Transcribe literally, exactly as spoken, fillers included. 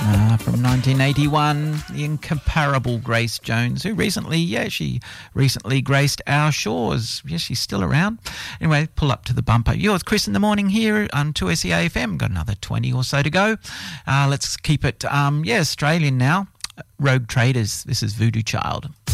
Uh, from nineteen eighty-one, the incomparable Grace Jones, who recently, yeah, she recently graced our shores. Yes, she's still around. Anyway, pull up to the bumper. Yours, Chris, in the morning here on two S E A F M. Got another twenty or so to go. Uh, let's keep it, um, yeah, Australian now. Rogue Traders, this is Voodoo Child.